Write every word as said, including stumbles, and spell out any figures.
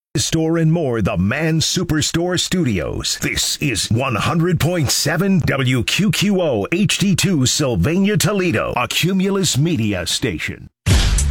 Store and more, the Man Superstore Studios. This is one hundred point seven W Q Q O H D two Sylvania, Toledo, a Cumulus Media station.